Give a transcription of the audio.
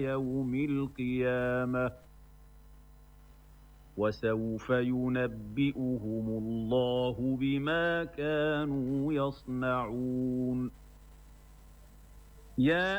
يوم القيامة وسوف ينبئهم الله بما كانوا يصنعون. يا